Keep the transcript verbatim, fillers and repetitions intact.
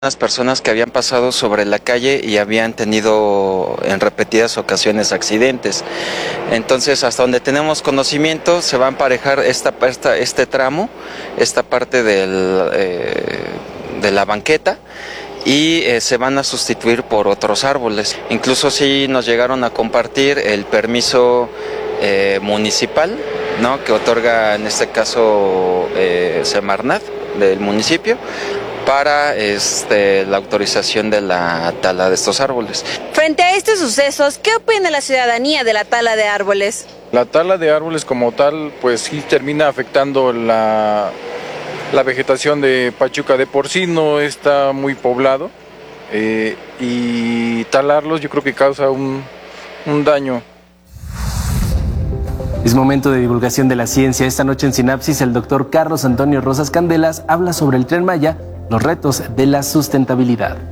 Las personas que habían pasado sobre la calle y habían tenido en repetidas ocasiones accidentes. Entonces, hasta donde tenemos conocimiento, se va a emparejar esta, esta, este tramo, esta parte del, eh, de la banqueta, y eh, se van a sustituir por otros árboles. Incluso sí nos llegaron a compartir el permiso eh, municipal, ¿no?, que otorga en este caso eh, Semarnat del municipio, para este, la autorización de la tala de estos árboles. Frente a estos sucesos, ¿qué opina la ciudadanía de la tala de árboles? La tala de árboles como tal, pues sí termina afectando la, la vegetación de Pachuca. De por sí no está muy poblado, eh, y talarlos yo creo que causa un, un daño. Es momento de divulgación de la ciencia. Esta noche en Sinapsis, el doctor Carlos Antonio Rosas Candelas habla sobre el Tren Maya, los retos de la sustentabilidad.